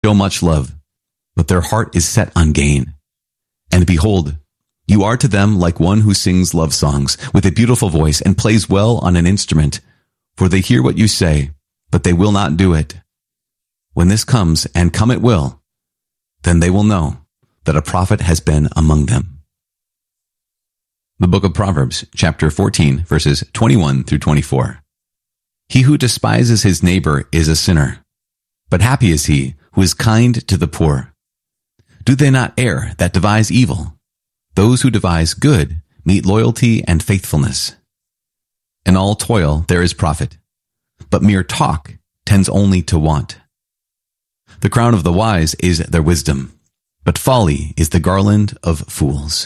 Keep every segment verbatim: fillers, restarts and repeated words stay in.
show much love, but their heart is set on gain. And behold, you are to them like one who sings love songs with a beautiful voice and plays well on an instrument, for they hear what you say, but they will not do it. When this comes, and come it will, then they will know that a prophet has been among them. The book of Proverbs, chapter fourteen, verses twenty-one through twenty-four. He who despises his neighbor is a sinner, but happy is he who is kind to the poor. Do they not err that devise evil? Those who devise good meet loyalty and faithfulness. In all toil there is profit, but mere talk tends only to want. The crown of the wise is their wisdom, but folly is the garland of fools.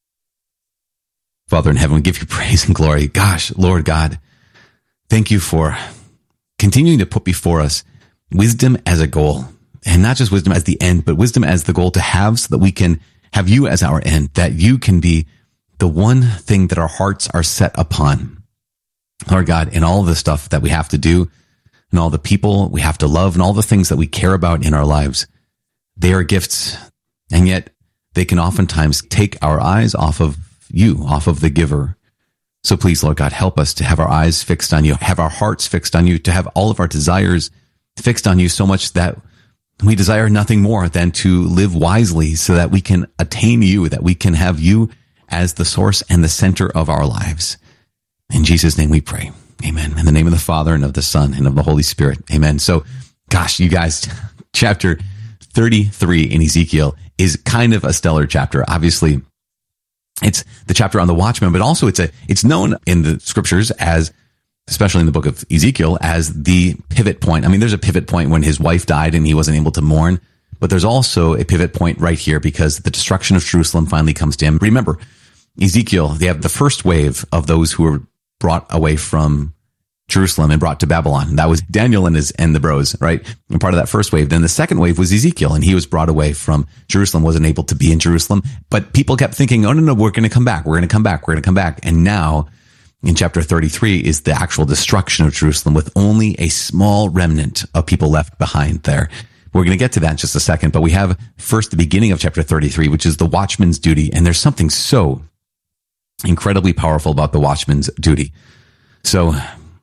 Father in heaven, we give you praise and glory. Gosh, Lord God, thank you for continuing to put before us wisdom as a goal. And not just wisdom as the end, but wisdom as the goal to have so that we can have you as our end, that you can be the one thing that our hearts are set upon. Lord God, in all the stuff that we have to do, and all the people we have to love, and all the things that we care about in our lives, they are gifts, and yet they can oftentimes take our eyes off of you, off of the giver. So please, Lord God, help us to have our eyes fixed on you, have our hearts fixed on you, to have all of our desires fixed on you so much that we desire nothing more than to live wisely so that we can attain you, that we can have you as the source and the center of our lives. In Jesus' name we pray. Amen. In the name of the Father and of the Son and of the Holy Spirit. Amen. So, gosh, you guys, chapter thirty-three in Ezekiel is kind of a stellar chapter. Obviously, it's the chapter on the watchman, but also it's a, it's known in the scriptures as, especially in the book of Ezekiel, as the pivot point. I mean, there's a pivot point when his wife died and he wasn't able to mourn, but there's also a pivot point right here because the destruction of Jerusalem finally comes to him. Remember, Ezekiel, they have the first wave of those who were brought away from Jerusalem and brought to Babylon. That was Daniel and his, and the bros, right? And part of that first wave. Then the second wave was Ezekiel, and he was brought away from Jerusalem, wasn't able to be in Jerusalem, but people kept thinking, oh, no, no, we're going to come back. We're going to come back. We're going to come back. And now, in chapter thirty-three is the actual destruction of Jerusalem with only a small remnant of people left behind there. We're going to get to that in just a second, but we have first the beginning of chapter thirty-three, which is the watchman's duty. And there's something so incredibly powerful about the watchman's duty. So,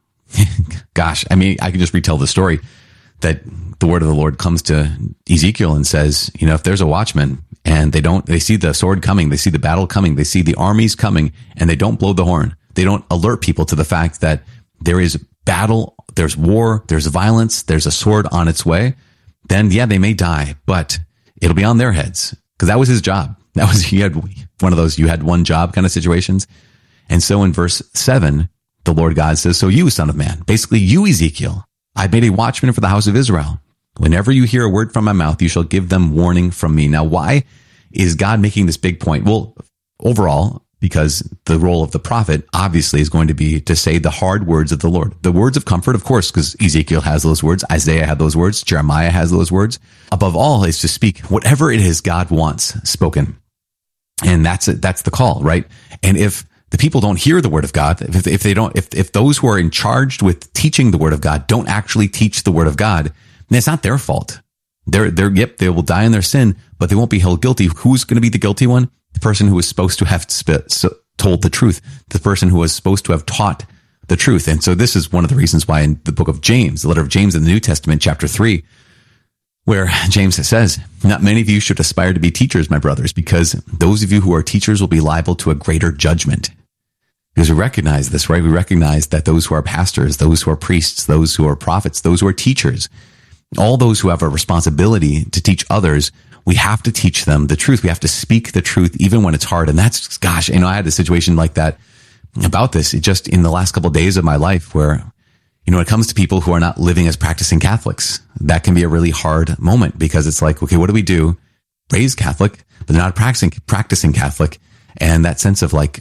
gosh, I mean, I can just retell the story that the word of the Lord comes to Ezekiel and says, you know, if there's a watchman and they don't, they see the sword coming, they see the battle coming, they see the armies coming, and they don't blow the horn. They don't alert people to the fact that there is battle, there's war, there's violence, there's a sword on its way. Then, yeah, they may die, but it'll be on their heads because that was his job. That was, he had one of those, you had one job kind of situations. And so in verse seven, the Lord God says, so you, son of man, basically you, Ezekiel, I made a watchman for the house of Israel. Whenever you hear a word from my mouth, you shall give them warning from me. Now, why is God making this big point? Well, overall, because the role of the prophet obviously is going to be to say the hard words of the Lord. The words of comfort, of course, because Ezekiel has those words. Isaiah had those words. Jeremiah has those words. Above all is to speak whatever it is God wants spoken. And that's it. That's the call, right? And if the people don't hear the word of God, if, if they don't, if, if those who are in charge with teaching the word of God don't actually teach the word of God, then it's not their fault. They're, they're, yep, they will die in their sin, but they won't be held guilty. Who's going to be the guilty one? The person who was supposed to have sp- so told the truth, the person who was supposed to have taught the truth. And so this is one of the reasons why in the book of James, the letter of James in the New Testament, chapter three, where James says, not many of you should aspire to be teachers, my brothers, because those of you who are teachers will be liable to a greater judgment. Because we recognize this, right? We recognize that those who are pastors, those who are priests, those who are prophets, those who are teachers, all those who have a responsibility to teach others, we have to teach them the truth. We have to speak the truth even when it's hard. And that's, gosh, you know, I had a situation like that about this just in the last couple of days of my life where, you know, when it comes to people who are not living as practicing Catholics, that can be a really hard moment because it's like, okay, what do we do? Raised Catholic, but they're not practicing, practicing Catholic. And that sense of like,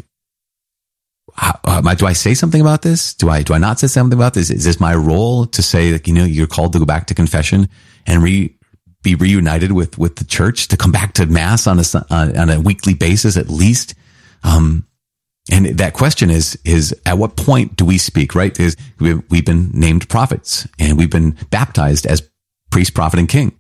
how, uh, do I say something about this? Do I, do I not say something about this? Is this my role to say that, you know, you're called to go back to confession and re, be reunited with, with the church, to come back to mass on a, on a weekly basis at least? Um, and that question is, is at what point do we speak, right? Is we've, we've been named prophets and we've been baptized as priest, prophet, and king.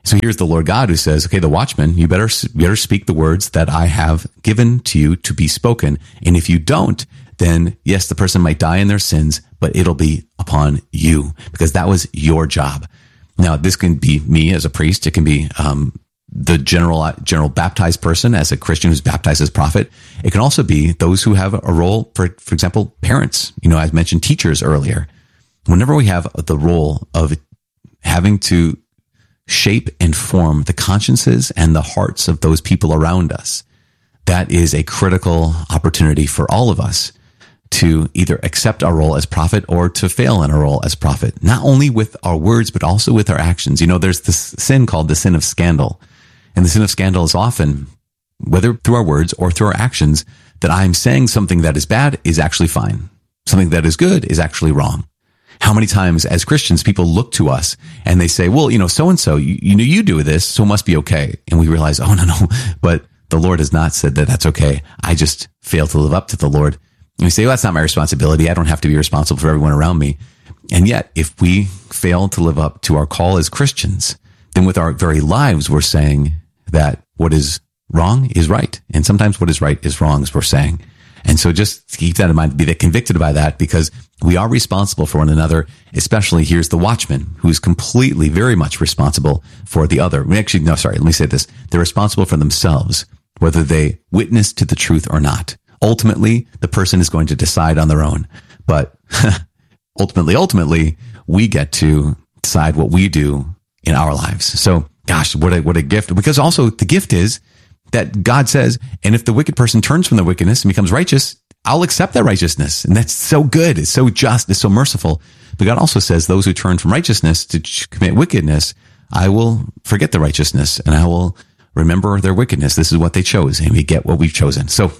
So here's the Lord God who says, okay, the watchman, you better, you better speak the words that I have given to you to be spoken. And if you don't, then yes, the person might die in their sins, but it'll be upon you because that was your job. Now, this can be me as a priest. It can be, um, the general, general baptized person as a Christian who's baptized as prophet. It can also be those who have a role, for, for example, parents, you know, I mentioned teachers earlier. Whenever we have the role of having to shape and form the consciences and the hearts of those people around us, that is a critical opportunity for all of us to either accept our role as prophet or to fail in our role as prophet, not only with our words, but also with our actions. You know, there's this sin called the sin of scandal. And the sin of scandal is often, whether through our words or through our actions, that I'm saying something that is bad is actually fine. Something that is good is actually wrong. How many times as Christians, people look to us and they say, well, you know, so-and-so, you, you know, you do this, so it must be okay. And we realize, oh, no, no, but the Lord has not said that that's okay. I just fail to live up to the Lord. And we say, well, that's not my responsibility. I don't have to be responsible for everyone around me. And yet, if we fail to live up to our call as Christians, then with our very lives, we're saying that what is wrong is right. And sometimes what is right is wrong, as we're saying. And so just keep that in mind, be convicted by that, because we are responsible for one another, especially here's the watchman who's completely, very much responsible for the other. Actually, no, sorry, let me say this. They're responsible for themselves, whether they witness to the truth or not. Ultimately, the person is going to decide on their own. But ultimately, ultimately, we get to decide what we do in our lives. So, gosh, what a, what a gift. Because also the gift is that God says, and if the wicked person turns from their wickedness and becomes righteous, I'll accept that righteousness. And that's so good. It's so just. It's so merciful. But God also says those who turn from righteousness to commit wickedness, I will forget the righteousness and I will remember their wickedness. This is what they chose, and we get what we've chosen. So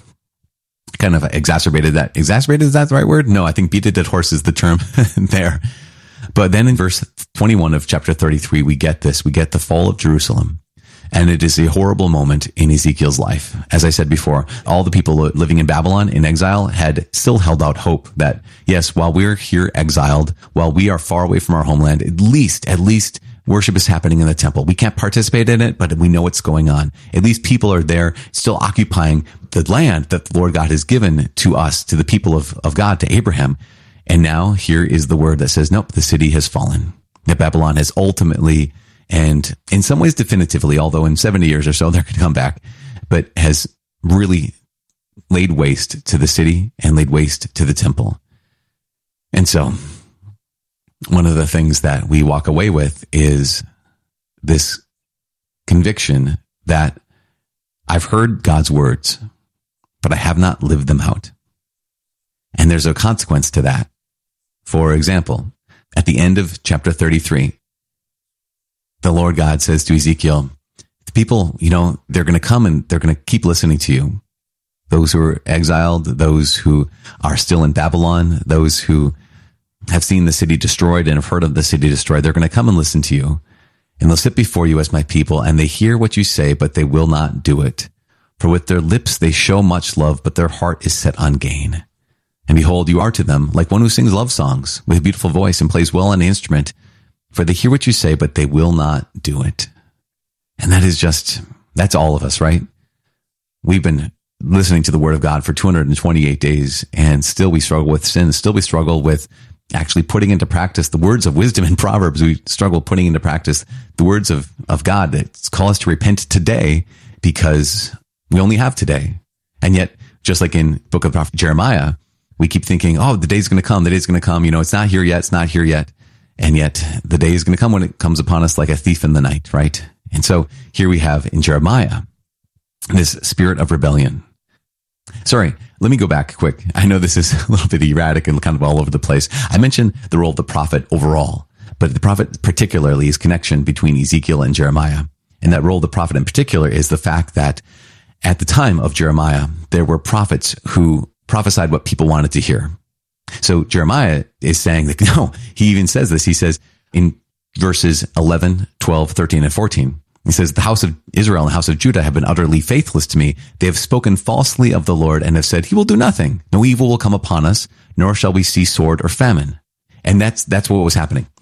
kind of exacerbated that. Exacerbated, is that the right word? No, I think beat a dead horse is the term there. But then in verse twenty-one of chapter thirty-three, we get this. We get the fall of Jerusalem. And it is a horrible moment in Ezekiel's life. As I said before, all the people living in Babylon in exile had still held out hope that, yes, while we're here exiled, while we are far away from our homeland, at least, at least worship is happening in the temple. We can't participate in it, but we know what's going on. At least people are there still occupying the land that the Lord God has given to us, to the people of, of God, to Abraham. And now here is the word that says, nope, the city has fallen. That Babylon has ultimately, and in some ways definitively, although in seventy years or so they're going to come back, but has really laid waste to the city and laid waste to the temple. And so one of the things that we walk away with is this conviction that I've heard God's words, but I have not lived them out. And there's a consequence to that. For example, at the end of chapter thirty-three, the Lord God says to Ezekiel, the people, you know, they're going to come and they're going to keep listening to you. Those who are exiled, those who are still in Babylon, those who have seen the city destroyed and have heard of the city destroyed, they're going to come and listen to you. And they'll sit before you as my people, and they hear what you say, but they will not do it. For with their lips they show much love, but their heart is set on gain. And behold, you are to them like one who sings love songs with a beautiful voice and plays well on the instrument. For they hear what you say, but they will not do it. And that is just, that's all of us, right? We've been listening to the word of God for two hundred twenty-eight days, and still we struggle with sin. Still we struggle with actually putting into practice the words of wisdom in Proverbs. We struggle putting into practice the words of, of God that call us to repent today, because we only have today. And yet, just like in the book of the prophet Jeremiah, we keep thinking, oh, the day's going to come. The day's going to come. You know, it's not here yet. It's not here yet. And yet the day is going to come when it comes upon us like a thief in the night, right? And so here we have in Jeremiah this spirit of rebellion. Sorry, let me go back quick. I know this is a little bit erratic and kind of all over the place. I mentioned the role of the prophet overall, but the prophet particularly is connection between Ezekiel and Jeremiah. And that role of the prophet in particular is the fact that at the time of Jeremiah, there were prophets who prophesied what people wanted to hear. So Jeremiah is saying that, no, he even says this. He says in verses eleven, twelve, thirteen, and fourteen, he says, the house of Israel and the house of Judah have been utterly faithless to me. They have spoken falsely of the Lord and have said, he will do nothing. No evil will come upon us, nor shall we see sword or famine. And that's, that's what was happening.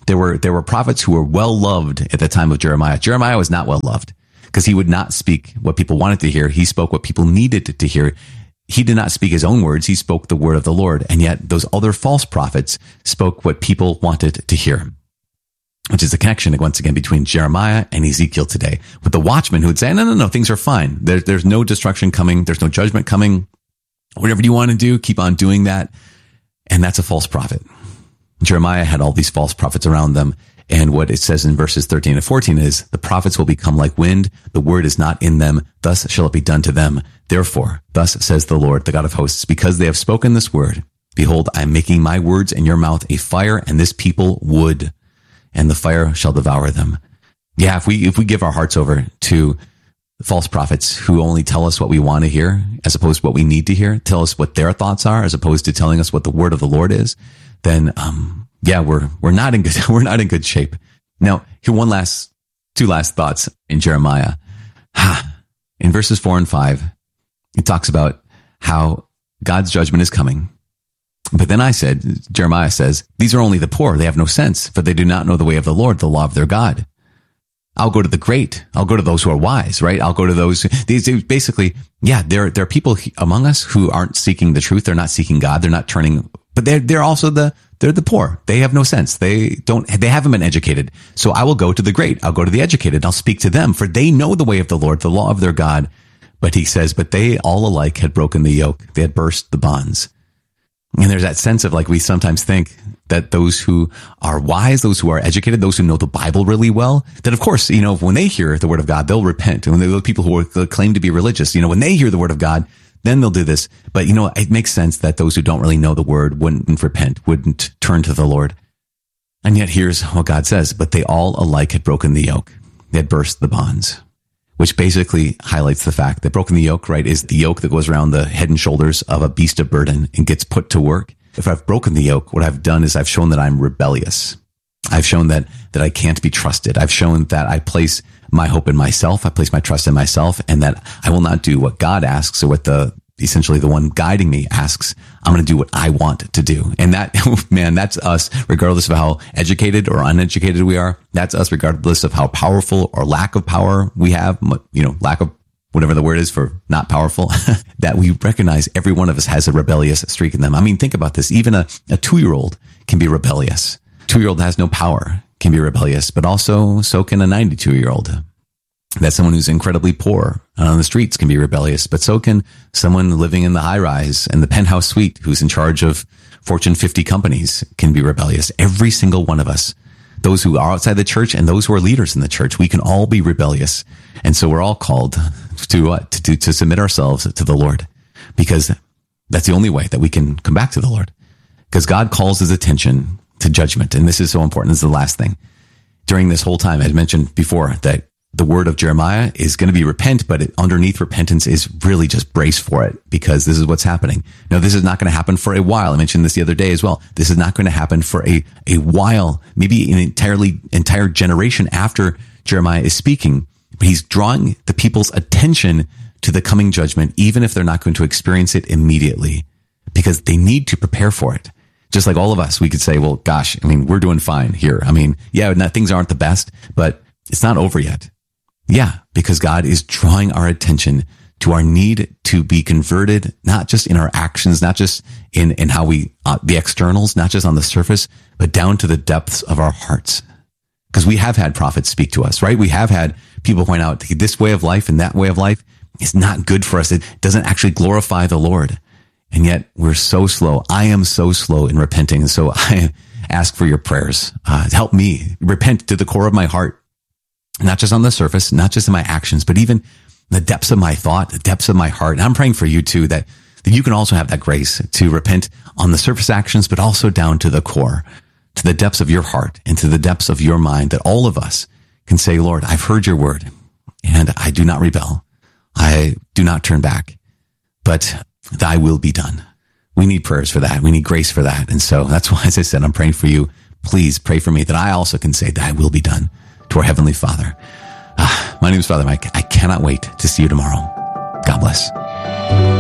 There were, there were prophets who were well loved at the time of Jeremiah. Jeremiah was not well loved because he would not speak what people wanted to hear. He spoke what people needed to hear. He did not speak his own words. He spoke the word of the Lord. And yet those other false prophets spoke what people wanted to hear, which is the connection once again between Jeremiah and Ezekiel today, with the watchman who would say, no, no, no, things are fine. There, there's no destruction coming. There's no judgment coming. Whatever you want to do, keep on doing that. And that's a false prophet. Jeremiah had all these false prophets around them. And what it says in verses thirteen and fourteen is, the prophets will become like wind. The word is not in them. Thus shall it be done to them. Therefore, thus says the Lord, the God of hosts, because they have spoken this word, behold, I am making my words in your mouth a fire, and this people wood, and the fire shall devour them. Yeah, if we, if we give our hearts over to false prophets who only tell us what we want to hear, as opposed to what we need to hear, tell us what their thoughts are, as opposed to telling us what the word of the Lord is, then, um, yeah, we're, we're not in good, we're not in good shape. Now, here, one last, two last thoughts in Jeremiah. In verses four and five, it talks about how God's judgment is coming. But then I said, Jeremiah says, these are only the poor. They have no sense, for they do not know the way of the Lord, the law of their God. I'll go to the great. I'll go to those who are wise, right? I'll go to those. These basically, yeah, there, there are people among us who aren't seeking the truth. They're not seeking God. They're not turning, but they're, they're also the, they're the poor. They have no sense. They don't, they haven't been educated. So I will go to the great. I'll go to the educated. I'll speak to them, for they know the way of the Lord, the law of their God. But he says, but they all alike had broken the yoke. They had burst the bonds. And there's that sense of, like, we sometimes think that those who are wise, those who are educated, those who know the Bible really well, that of course, you know, when they hear the word of God, they'll repent. And when those people who are, claim to be religious, you know, when they hear the word of God, then they'll do this. But, you know, it makes sense that those who don't really know the word wouldn't repent, wouldn't turn to the Lord. And yet here's what God says, but they all alike had broken the yoke. They had burst the bonds, which basically highlights the fact that broken the yoke, right, is the yoke that goes around the head and shoulders of a beast of burden and gets put to work. If I've broken the yoke, what I've done is I've shown that I'm rebellious. I've shown that, that I can't be trusted. I've shown that I place my hope in myself. I place my trust in myself, and that I will not do what God asks or what the, essentially the one guiding me asks. I'm going to do what I want to do. And that, man, that's us, regardless of how educated or uneducated we are. That's us, regardless of how powerful or lack of power we have, you know, lack of whatever the word is for not powerful, that we recognize every one of us has a rebellious streak in them. I mean, think about this. Even a, a two-year-old can be rebellious. Two-year-old has no power, can be rebellious, but also so can a ninety-two-year-old. That someone who's incredibly poor on the streets can be rebellious, but so can someone living in the high rise and the penthouse suite who's in charge of Fortune fifty companies can be rebellious. Every single one of us, those who are outside the church and those who are leaders in the church, we can all be rebellious. And so we're all called to what? To, to, to submit ourselves to the Lord, because that's the only way that we can come back to the Lord, because God calls his attention to judgment. And this is so important. This is the last thing. During this whole time, I had mentioned before that the word of Jeremiah is going to be repent, but it, underneath repentance is really just brace for it, because this is what's happening. Now, this is not going to happen for a while. I mentioned this the other day as well. This is not going to happen for a, a while, maybe an entirely, entire generation after Jeremiah is speaking, but he's drawing the people's attention to the coming judgment, even if they're not going to experience it immediately, because they need to prepare for it. Just like all of us, we could say, well, gosh, I mean, we're doing fine here. I mean, yeah, not, things aren't the best, but it's not over yet. Yeah, because God is drawing our attention to our need to be converted, not just in our actions, not just in, in how we, uh, the externals, not just on the surface, but down to the depths of our hearts. Because we have had prophets speak to us, right? We have had people point out this way of life and that way of life is not good for us. It doesn't actually glorify the Lord. And yet we're so slow. I am so slow in repenting. And so I ask for your prayers. Uh, help me repent to the core of my heart. Not just on the surface, not just in my actions, but even the depths of my thought, the depths of my heart. And I'm praying for you too, that, that you can also have that grace to repent on the surface actions, but also down to the core, to the depths of your heart and to the depths of your mind, that all of us can say, Lord, I've heard your word and I do not rebel. I do not turn back, but thy will be done. We need prayers for that. We need grace for that. And so that's why, as I said, I'm praying for you. Please pray for me that I also can say thy will be done to our Heavenly Father. Ah, my name is Father Mike. I cannot wait to see you tomorrow. God bless.